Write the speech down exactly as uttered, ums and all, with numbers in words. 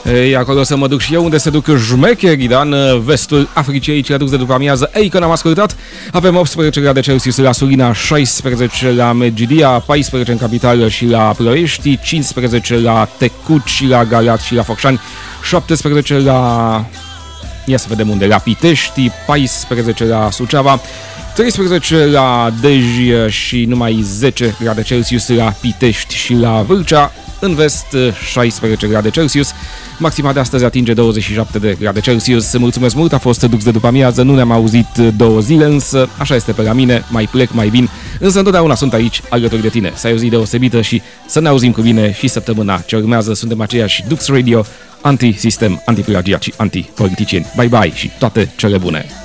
Ei, acolo să mă duc și eu, unde se duc șmecherii, da, în vestul Africii, aici la dus de după amiază. Ei, că n-am ascultat, avem optsprezece grade Celsius la Sulina, șaisprezece la Medgidia, paisprezece în capitală și la Ploiești, cincisprezece la Tecuci și la Galați și la Focșani, șaptesprezece la... ia să vedem unde, la Pitești, paisprezece la Suceava, treisprezece la Dej și numai zece grade Celsius la Pitești și la Vâlcea. În vest, șaisprezece grade Celsius. Maxima de astăzi atinge douăzeci și șapte de grade Celsius. Mulțumesc mult, a fost Dux de după amiază. Nu ne-am auzit două zile, însă așa este pe la mine. Mai plec, mai vin. Însă întotdeauna sunt aici, alături de tine. Să ai o zi deosebită și să ne auzim cu bine și săptămâna ce urmează. Suntem aceiași Dux Radio, anti-sistem, anti-plagiat și anti-politicieni. Bye bye și toate cele bune!